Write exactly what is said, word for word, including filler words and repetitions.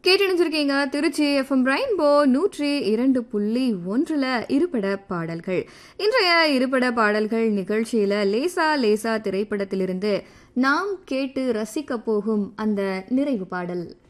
கேட்டணிஞ்சிருக்கீங்க Trichy FM rainbow நூற்றி இரண்டு புள்ளி ஒன்றுல இருபட பாடல்கள். இன்றைய இருபட பாடல்கள் நிகழ்ச்சியில லேசா லேசா திரைப்படத்திலிருந்து நாம் கேட்டு ரசிக்க போகும் அந்த நிறைவு பாடல்.